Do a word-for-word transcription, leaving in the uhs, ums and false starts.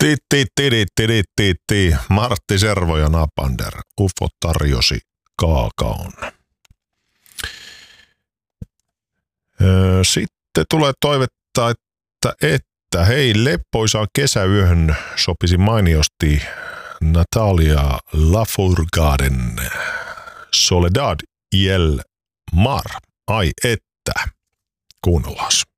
Titti, titti, titti, titti. Martti Servo ja Napander. Ufo tarjosi kaakaon. Sitten tulee toivetta, että, että hei, leppoisaan kesäyöhön sopisi mainiosti Natalia Lafourcaden Soledad y el Mar. Ai että, kuunnellaan.